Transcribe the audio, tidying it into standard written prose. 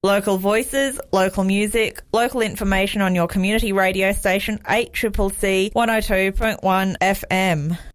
Local voices, local music, local information on your community radio station 8CCC 102.1 FM.